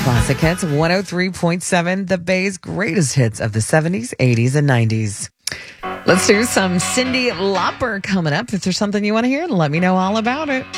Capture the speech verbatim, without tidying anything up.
Classic Hits one oh three point seven, the Bay's greatest hits of the seventies, eighties, and nineties. Let's do some Cyndi Lauper coming up. If there's something you want to hear, let me know all about it.